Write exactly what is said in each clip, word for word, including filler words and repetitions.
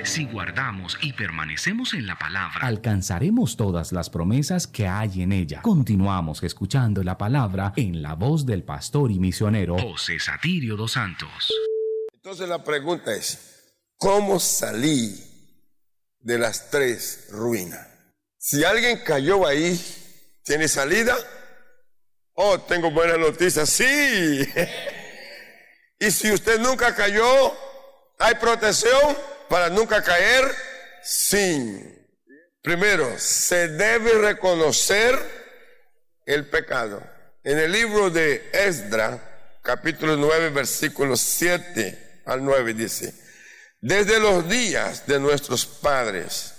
Si guardamos y permanecemos en la palabra, alcanzaremos todas las promesas que hay en ella. Continuamos escuchando la palabra en la voz del pastor y misionero José Satirio dos Santos. Entonces la pregunta es, ¿cómo salí de las tres ruinas? Si alguien cayó ahí, ¿tiene salida? Oh, tengo buenas noticias, sí. Y si usted nunca cayó, ¿hay protección para nunca caer? Sí. Primero, se debe reconocer el pecado. En el libro de Esdras, capítulo nueve, versículos siete al nueve, dice: desde los días de nuestros padres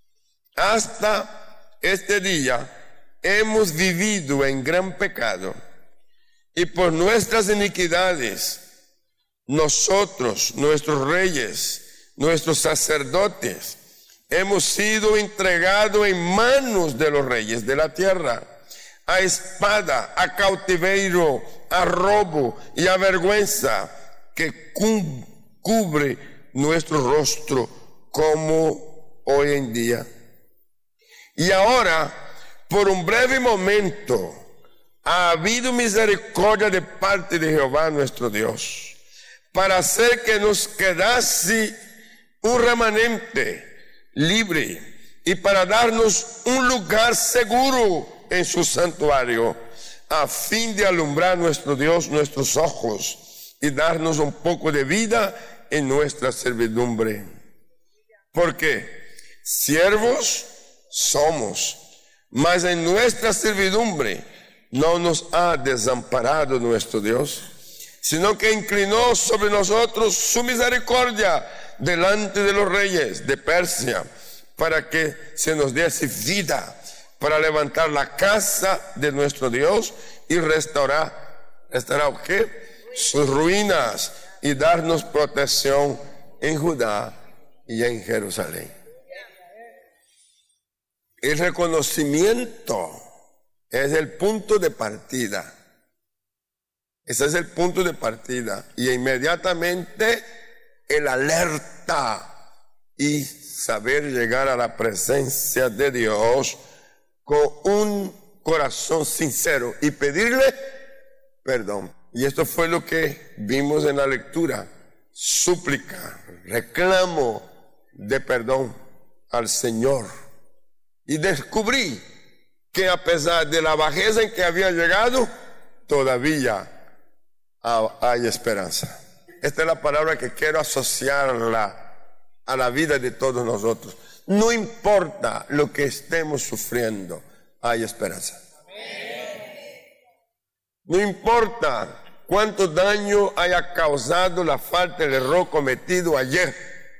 hasta este día hemos vivido en gran pecado, y por nuestras iniquidades nosotros, nuestros reyes, nuestros sacerdotes, hemos sido entregados en manos de los reyes de la tierra, a espada, a cautiverio, a robo y a vergüenza que cu- cubre nuestro rostro como hoy en día. Y ahora, por un breve momento, ha habido misericordia de parte de Jehová nuestro Dios, para hacer que nos quedase un remanente libre y para darnos un lugar seguro en su santuario, a fin de alumbrar nuestro Dios nuestros ojos y darnos un poco de vida en nuestra servidumbre. Porque siervos somos, mas en nuestra servidumbre no nos ha desamparado nuestro Dios, sino que inclinó sobre nosotros su misericordia delante de los reyes de Persia, para que se nos diese vida, para levantar la casa de nuestro Dios y restaurar, ¿restaurar qué? Sus ruinas, y darnos protección en Judá y en Jerusalén. El reconocimiento es el punto de partida. Ese es el punto de partida. Y inmediatamente el alerta y saber llegar a la presencia de Dios con un corazón sincero y pedirle perdón. Y esto fue lo que vimos en la lectura. Súplica, reclamo de perdón al Señor. Y descubrí que a pesar de la bajeza en que había llegado, todavía hay esperanza. Esta es la palabra que quiero asociarla a la vida de todos nosotros. No importa lo que estemos sufriendo, hay esperanza. No importa cuánto daño haya causado la falta del error cometido ayer,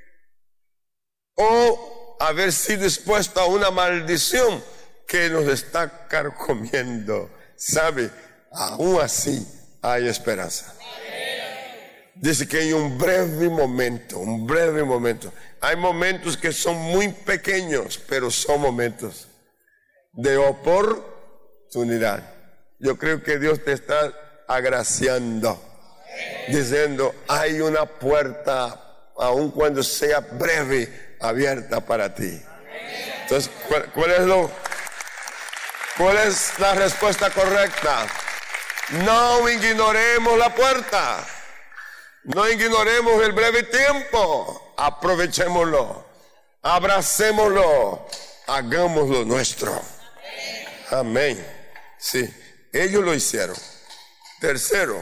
o haber sido expuesto a una maldición que nos está carcomiendo. ¿Sabe? Aún así hay esperanza. Dice que en un breve momento, un breve momento, hay momentos que son muy pequeños, pero son momentos de oportunidad. Yo creo que Dios te está agraciando, diciendo, hay una puerta, aun cuando sea breve, abierta para ti. Entonces, ¿cuál, cuál es lo, cuál es la respuesta correcta? No ignoremos la puerta. No ignoremos el breve tiempo. Aprovechémoslo. Abracémoslo. Hagámoslo nuestro. Amén. Sí, ellos lo hicieron. Tercero,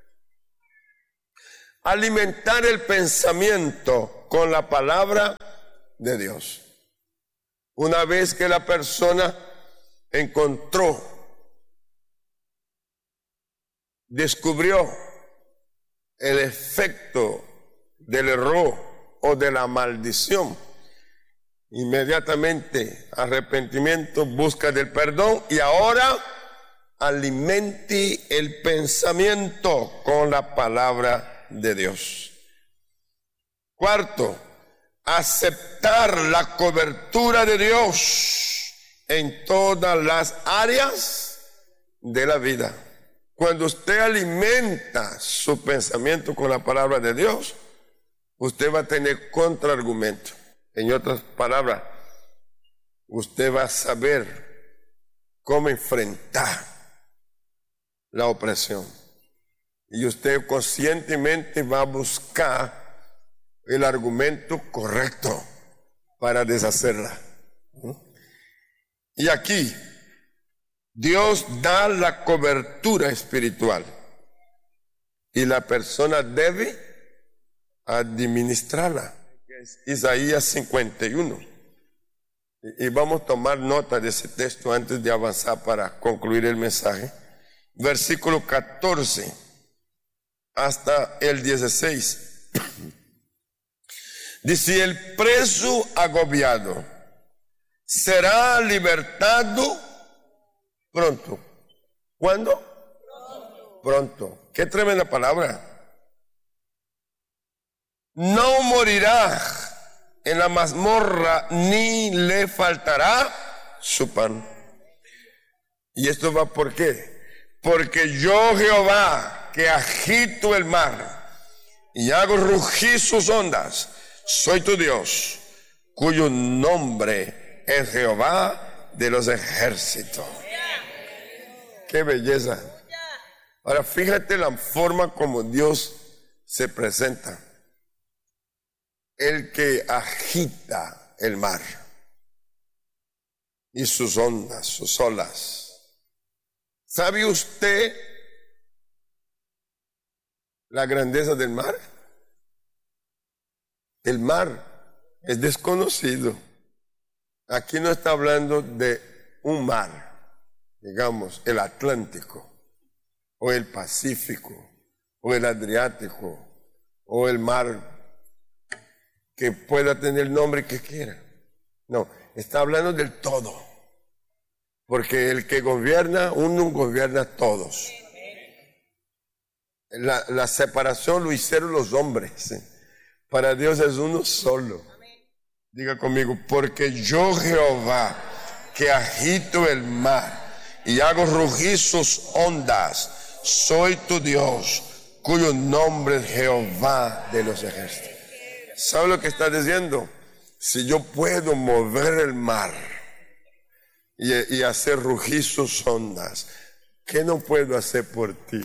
alimentar el pensamiento con la palabra de Dios. Una vez que la persona encontró, descubrió el efecto del error o de la maldición, inmediatamente arrepentimiento, busca del perdón, y ahora alimente el pensamiento con la palabra de Dios. Cuarto, aceptar la cobertura de Dios en todas las áreas de la vida. Cuando usted alimenta su pensamiento con la palabra de Dios, usted va a tener contraargumento. En otras palabras, usted va a saber cómo enfrentar la opresión. Y usted conscientemente va a buscar el argumento correcto para deshacerla. Y aquí, Dios da la cobertura espiritual y la persona debe administrarla. Es Isaías cincuenta y uno. Y vamos a tomar nota de ese texto antes de avanzar para concluir el mensaje. Versículo catorce hasta el dieciséis. Dice: el preso agobiado será libertado pronto. ¿Cuándo? Pronto. Pronto. Qué tremenda palabra. No morirá en la mazmorra, ni le faltará su pan. ¿Y esto va por qué? Porque yo, Jehová, que agito el mar y hago rugir sus ondas, soy tu Dios, cuyo nombre es Jehová de los ejércitos. ¡Qué belleza! Ahora fíjate la forma como Dios se presenta. El que agita el mar y sus ondas, sus olas. ¿Sabe usted la grandeza del mar? El mar es desconocido. Aquí no está hablando de un mar, digamos, el Atlántico, o el Pacífico, o el Adriático, o el mar que pueda tener el nombre que quiera. No, está hablando del todo. Porque el que gobierna, uno gobierna a todos. La, la separación lo hicieron los hombres. Para Dios es uno solo. Diga conmigo: porque yo, Jehová, que agito el mar y hago rugir sus ondas, soy tu Dios, cuyo nombre es Jehová de los ejércitos. ¿Sabe lo que está diciendo? Si yo puedo mover el mar y, y hacer rugir sus ondas, ¿qué no puedo hacer por ti?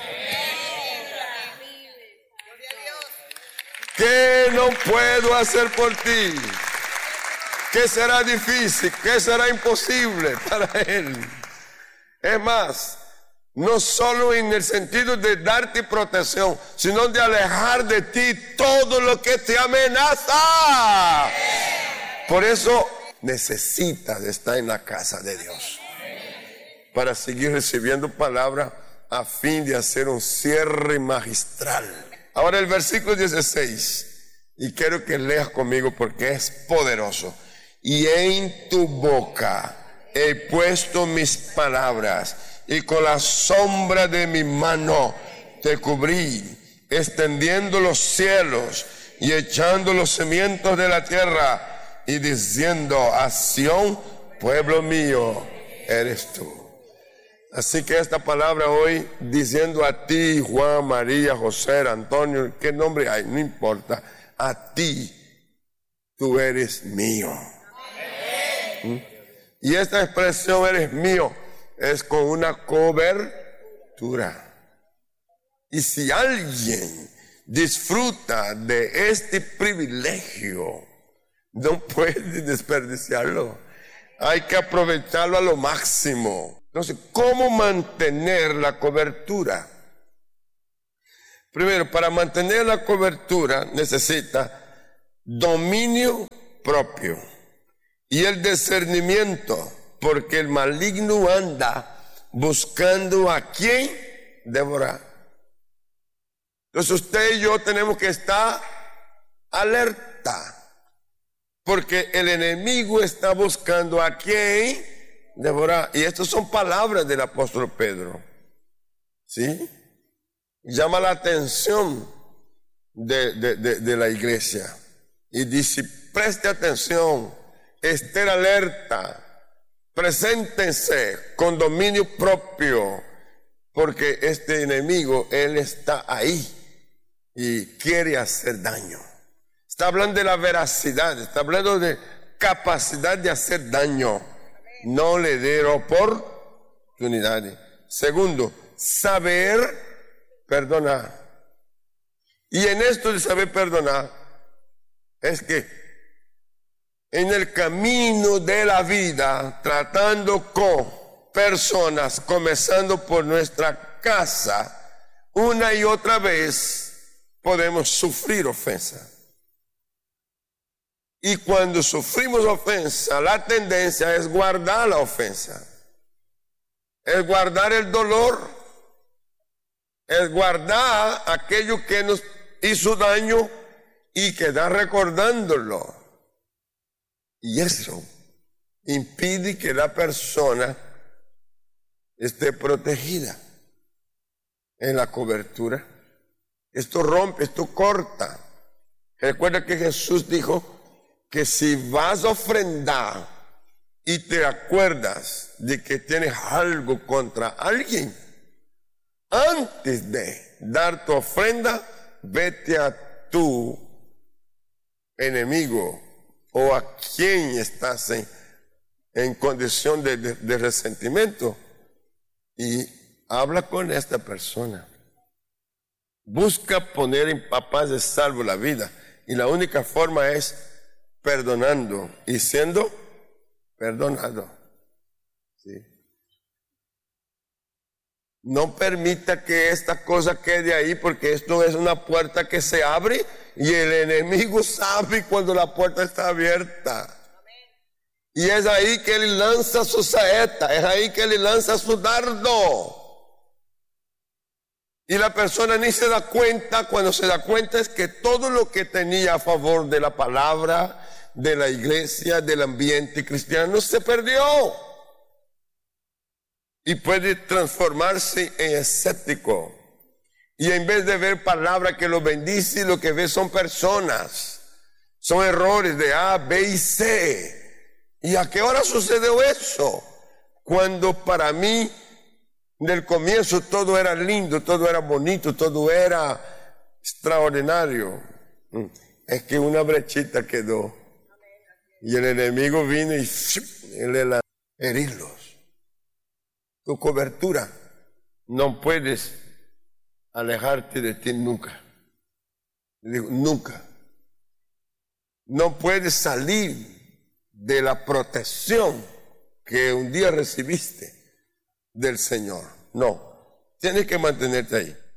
¿Qué no puedo hacer por ti? ¿Qué será difícil? ¿Qué será imposible para Él? Es más, no solo en el sentido de darte protección, sino de alejar de ti todo lo que te amenaza. Por eso necesitas estar en la casa de Dios para seguir recibiendo palabra a fin de hacer un cierre magistral. Ahora el versículo dieciséis, y quiero que leas conmigo porque es poderoso. Y en tu boca he puesto mis palabras, y con la sombra de mi mano te cubrí, extendiendo los cielos y echando los cimientos de la tierra, y diciendo a Sión: pueblo mío eres tú. Así que esta palabra hoy, diciendo a ti, Juan, María, José, Antonio, qué nombre hay, no importa, a ti, tú eres mío. ¿Mm? Y esta expresión eres mío es con una cobertura. Y si alguien disfruta de este privilegio, no puede desperdiciarlo. Hay que aprovecharlo a lo máximo. Entonces, ¿cómo mantener la cobertura? Primero, para mantener la cobertura necesita dominio propio y el discernimiento, porque el maligno anda buscando a quién devorar. Entonces usted y yo tenemos que estar alerta, porque el enemigo está buscando a quién devorar. Y estas son palabras del apóstol Pedro, ¿sí? Llama la atención de, de, de, de la iglesia y dice: preste atención, estén alerta, preséntense con dominio propio, porque este enemigo, él está ahí y quiere hacer daño. Está hablando de la veracidad, está hablando de capacidad de hacer daño. No le dé oportunidades. Segundo, saber perdonar. Y en esto de saber perdonar, es que en el camino de la vida, tratando con personas, comenzando por nuestra casa, una y otra vez podemos sufrir ofensa. Y cuando sufrimos ofensa, la tendencia es guardar la ofensa, es guardar el dolor, es guardar aquello que nos hizo daño y quedar recordándolo. Y eso impide que la persona esté protegida en la cobertura. Esto rompe, esto corta. Recuerda que Jesús dijo que si vas a ofrendar y te acuerdas de que tienes algo contra alguien, antes de dar tu ofrenda, vete a tu enemigo o a quien estás en, en condición de, de, de resentimiento y habla con esta persona. Busca poner en paz de salvo la vida, y la única forma es perdonando y siendo perdonado. ¿Sí? No permita que esta cosa quede ahí, porque esto es una puerta que se abre y el enemigo sabe cuando la puerta está abierta. Y es ahí que él lanza su saeta, es ahí que él lanza su dardo. Y la persona ni se da cuenta. Cuando se da cuenta es que todo lo que tenía a favor de la palabra, de la iglesia, del ambiente cristiano, se perdió. Y puede transformarse en escéptico. Y en vez de ver palabra que lo bendice, lo que ve son personas. Son errores de A, B y C. ¿Y a qué hora sucedió eso? Cuando para mí, del comienzo, todo era lindo, todo era bonito, todo era extraordinario. Es que una brechita quedó. Y el enemigo vino y le la herirlos. Tu cobertura, no puedes alejarte de ti nunca. Digo, nunca. No puedes salir de la protección que un día recibiste del Señor. No, tienes que mantenerte ahí.